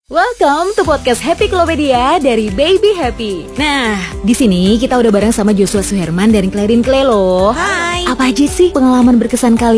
Welcome to podcast Happy Klopedia dari Baby Happy. Nah, di sini kita udah bareng sama Joshua Suherman dari Clarin Clay loh. Hai. Apa aja sih pengalaman berkesan kalian